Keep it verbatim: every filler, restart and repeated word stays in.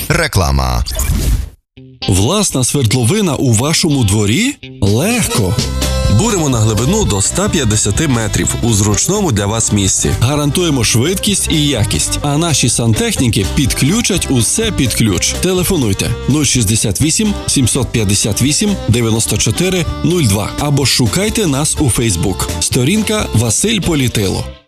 Реклама. Власна свердловина у вашому дворі? Легко! Буримо на глибину до ста п'ятдесят метрів у зручному для вас місці. Гарантуємо швидкість і якість, а наші сантехніки підключать усе під ключ. Телефонуйте нуль шістдесят вісім сімсот п'ятдесят вісім дев'яносто чотири нуль два або шукайте нас у Фейсбук. Сторінка Василь Політило.